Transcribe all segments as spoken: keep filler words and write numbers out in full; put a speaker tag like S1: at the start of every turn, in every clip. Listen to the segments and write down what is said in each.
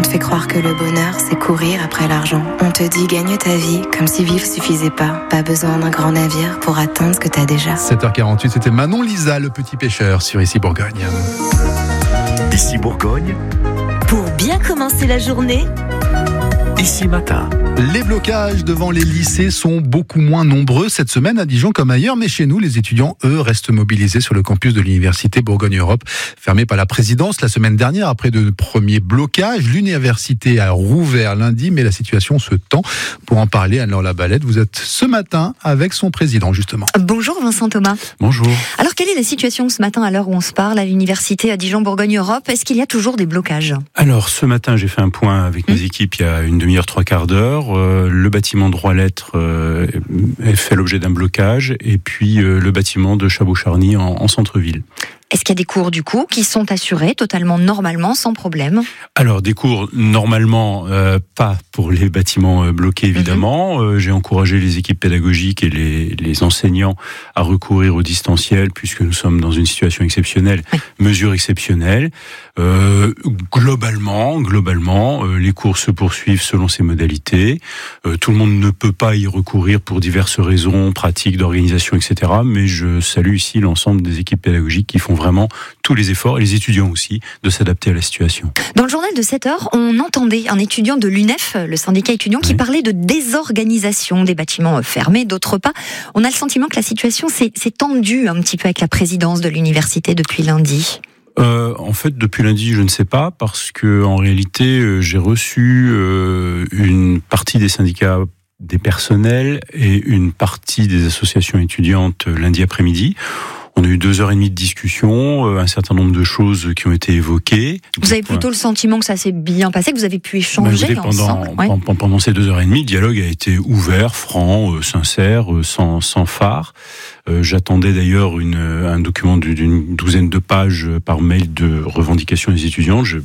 S1: te fait croire que le bonheur, c'est courir après l'argent. On te dit gagne ta vie, comme si vivre suffisait pas. Pas besoin d'un grand navire pour atteindre ce que t'as déjà.
S2: sept heures quarante-huit, c'était Manon Lisa, le petit pêcheur, sur Ici Bourgogne.
S3: Ici Bourgogne,
S4: Pour bien commencer la journée,
S3: Ici Matin.
S2: Les blocages devant les lycées sont beaucoup moins nombreux cette semaine à Dijon comme ailleurs, mais chez nous, les étudiants, eux, restent mobilisés sur le campus de l'université Bourgogne-Europe, fermé par la présidence la semaine dernière après de premiers blocages. L'université a rouvert lundi, mais la situation se tend. Pour en parler, Anne-Laure Labalette, vous êtes ce matin avec son président, justement.
S5: Bonjour Vincent Thomas.
S2: Bonjour.
S5: Alors, quelle est la situation ce matin à l'heure où on se parle à l'université à Dijon-Bourgogne-Europe ? Est-ce qu'il y a toujours des blocages ?
S6: Alors, ce matin, j'ai fait un point avec mmh. mes équipes il y a une demi-heure, trois quarts d'heure. Euh, le bâtiment droit-lettres euh, fait l'objet d'un blocage, et puis euh, le bâtiment de Chabot-Charny en, en centre-ville.
S5: Est-ce qu'il y a des cours, du coup, qui sont assurés totalement normalement, sans problème ?
S6: Alors, des cours, normalement, euh, pas pour les bâtiments euh, bloqués, évidemment. Mm-hmm. Euh, j'ai encouragé les équipes pédagogiques et les, les enseignants à recourir au distanciel, puisque nous sommes dans une situation exceptionnelle, oui. mesure exceptionnelle. Euh, globalement, globalement, euh, les cours se poursuivent selon ces modalités. Euh, tout le monde ne peut pas y recourir pour diverses raisons pratiques, d'organisation, et cetera. Mais je salue ici l'ensemble des équipes pédagogiques qui font vraiment tous les efforts, et les étudiants aussi, de s'adapter à la situation.
S5: Dans le journal de sept heures, on entendait un étudiant de l'U N E F, le syndicat étudiant, qui oui. parlait de désorganisation des bâtiments fermés, d'autres pas. On a le sentiment que la situation s'est, s'est tendue un petit peu avec la présidence de l'université depuis lundi.
S6: Euh, en fait, depuis lundi, je ne sais pas, parce que en réalité, euh, j'ai reçu euh, une partie des syndicats des personnels et une partie des associations étudiantes lundi après-midi. On a eu deux heures et demie de discussion, un certain nombre de choses qui ont été évoquées.
S5: Vous avez plutôt le sentiment que ça s'est bien passé, que vous avez pu échanger
S6: ben,
S5: ensemble.
S6: Pendant,
S5: ouais.
S6: pendant ces deux heures et demie, le dialogue a été ouvert, franc, euh, sincère, sans, sans phare. Euh, j'attendais d'ailleurs une, un document d'une douzaine de pages par mail de revendications des étudiants. Je,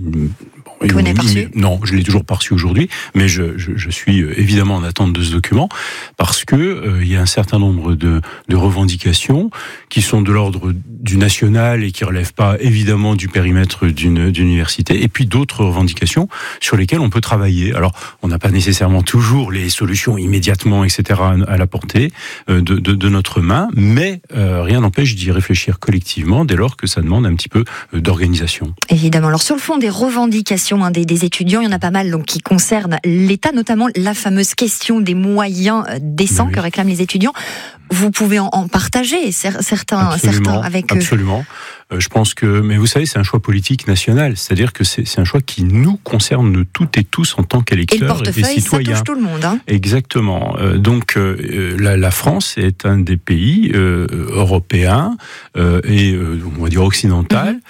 S5: que vous n'avez pas reçu ?
S6: Non, je l'ai toujours pas reçu aujourd'hui, mais je, je, je suis évidemment en attente de ce document, parce que euh, il y a un certain nombre de, de revendications qui sont de l'ordre du national et qui relèvent pas évidemment du périmètre d'une, d'une université, et puis d'autres revendications sur lesquelles on peut travailler. Alors, on n'a pas nécessairement toujours les solutions immédiatement, et cetera, à la portée de, de, de notre main, mais euh, rien n'empêche d'y réfléchir collectivement dès lors que ça demande un petit peu d'organisation.
S5: Évidemment. Alors, sur le fond des revendications hein, des, des étudiants, il y en a pas mal donc qui concernent l'État, notamment la fameuse question des moyens décents oui. que réclament les étudiants. Vous pouvez en, en partager certains,
S6: absolument,
S5: certains avec eux.
S6: Absolument. Euh, je pense que, mais vous savez, c'est un choix politique national. C'est-à-dire que c'est, c'est un choix qui nous concerne toutes et tous en tant qu'électeurs et,
S5: et le portefeuille,
S6: et citoyens.
S5: Ça touche tout le monde. Hein.
S6: Exactement. Euh, donc, euh, la, la France est un des pays euh, européens euh, et euh, on va dire occidental, mm-hmm.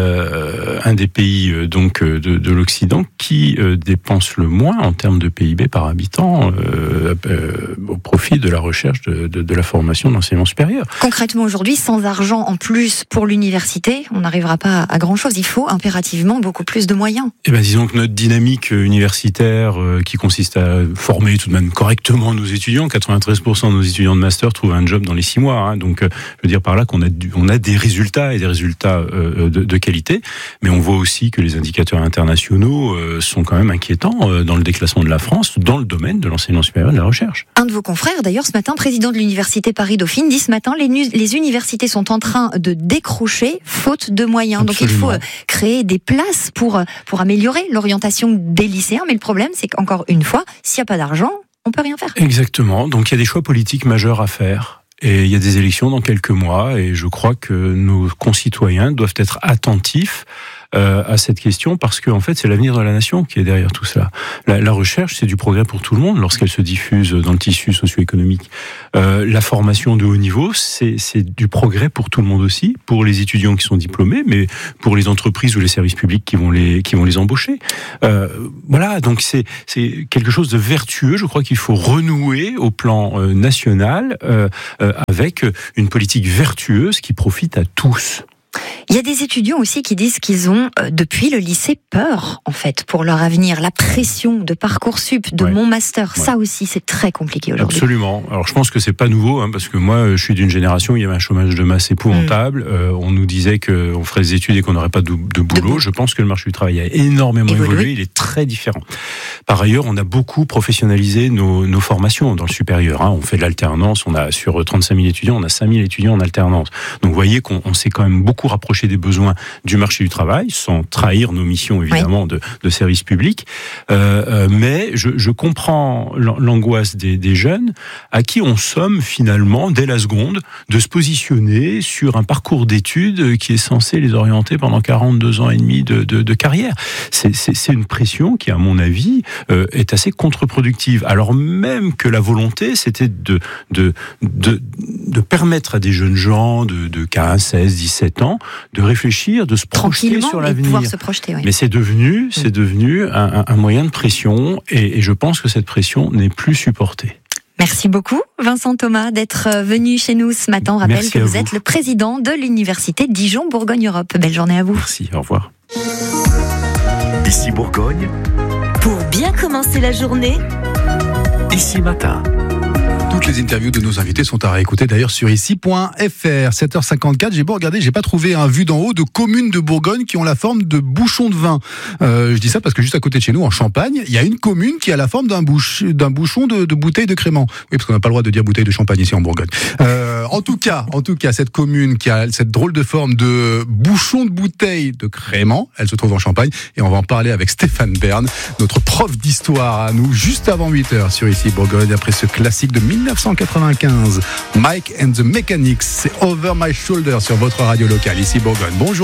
S6: euh, un des pays euh, donc de, de l'Occident qui euh, dépense le moins en termes de P I B par habitant euh, euh, au profit de la recherche de, de, de la formation de l'enseignement supérieur.
S5: Concrètement, aujourd'hui, sans argent en plus pour l'université, on n'arrivera pas à grand-chose. Il faut impérativement beaucoup plus de moyens.
S6: Eh ben, disons que notre dynamique universitaire, euh, qui consiste à former tout de même correctement nos étudiants, quatre-vingt-treize pour cent de nos étudiants de master trouvent un job dans les six mois. Hein, donc, euh, je veux dire par là qu'on a, du, on a des résultats et des résultats euh, de, de qualité, mais on voit aussi que les indicateurs internationaux euh, sont quand même inquiétants euh, dans le déclassement de la France, dans le domaine de l'enseignement supérieur et de la recherche.
S5: Un de vos confrères, d'ailleurs, ce matin, président de l'université Paris-Dauphine, dit ce matin les, les universités sont en train de décrocher faute de moyens. Absolument. Donc il faut euh, créer des places pour, pour améliorer l'orientation des lycéens. Mais le problème, c'est qu'encore une fois, s'il n'y a pas d'argent, on ne peut rien faire.
S6: Exactement. Donc il y a des choix politiques majeurs à faire. Et il y a des élections dans quelques mois. Et je crois que nos concitoyens doivent être attentifs Euh, à cette question, parce que en fait c'est l'avenir de la nation qui est derrière tout cela. La, la recherche, c'est du progrès pour tout le monde lorsqu'elle se diffuse dans le tissu socio-économique. Euh, la formation de haut niveau, c'est, c'est du progrès pour tout le monde aussi, pour les étudiants qui sont diplômés, mais pour les entreprises ou les services publics qui vont les qui vont les embaucher. Euh, voilà, donc c'est c'est quelque chose de vertueux. Je crois qu'il faut renouer au plan euh, national euh, euh, avec une politique vertueuse qui profite à tous.
S5: Il y a des étudiants aussi qui disent qu'ils ont, euh, depuis le lycée, peur, en fait, pour leur avenir. La pression de Parcoursup, de
S6: ouais.
S5: mon master,
S6: ouais.
S5: ça aussi, c'est très compliqué aujourd'hui.
S6: Absolument. Alors, je pense que c'est pas nouveau, hein, parce que moi, je suis d'une génération où il y avait un chômage de masse épouvantable. Mmh. Euh, on nous disait qu'on ferait des études et qu'on n'aurait pas de, de boulot. De je pense que le marché du travail a énormément évolué. évolué. Il est très différent. Par ailleurs, on a beaucoup professionnalisé nos, nos formations dans le supérieur. Hein. On fait de l'alternance. On a, sur trente-cinq mille étudiants, on a cinq mille étudiants en alternance. Donc, vous voyez qu'on on s'est quand même beaucoup rapproché des besoins du marché du travail, sans trahir nos missions évidemment oui. de, de service public. Euh, euh, mais je, je comprends l'angoisse des, des jeunes à qui on somme finalement dès la seconde de se positionner sur un parcours d'études qui est censé les orienter pendant quarante-deux ans et demi de, de, de carrière. C'est, c'est, c'est une pression qui, à mon avis, euh, est assez contre-productive. Alors même que la volonté, c'était de, de, de, de permettre à des jeunes gens de, de quinze, seize, dix-sept ans de réfléchir, de se projeter sur l'avenir.
S5: Se projeter, oui.
S6: Mais c'est devenu, c'est mmh. devenu un, un moyen de pression et, et je pense que cette pression n'est plus supportée.
S5: Merci beaucoup, Vincent Thomas, d'être venu chez nous ce matin. On rappelle Merci que vous, vous êtes le président de l'Université Dijon-Bourgogne-Europe. Belle journée à vous.
S6: Merci, au revoir.
S3: Ici Bourgogne.
S4: Pour bien commencer la journée,
S3: Ici Matin.
S2: Toutes les interviews de nos invités sont à réécouter d'ailleurs sur ici point f r. sept heures cinquante-quatre, j'ai beau regarder, j'ai pas trouvé un vue d'en haut de communes de Bourgogne qui ont la forme de bouchons de vin. Euh, je dis ça parce que juste à côté de chez nous, en Champagne, il y a une commune qui a la forme d'un, bouche, d'un bouchon de, de bouteille de crément. Oui, parce qu'on n'a pas le droit de dire bouteille de champagne ici en Bourgogne. Euh, en tout cas, en tout cas, cette commune qui a cette drôle de forme de bouchon de bouteille de crément, elle se trouve en Champagne et on va en parler avec Stéphane Bern, notre prof d'histoire à nous, juste avant huit heures sur ici Bourgogne, après ce classique de mille neuf cent quatre-vingt-quinze, Mike and the Mechanics, c'est Over My Shoulder sur votre radio locale, ici Bourgogne. Bonjour.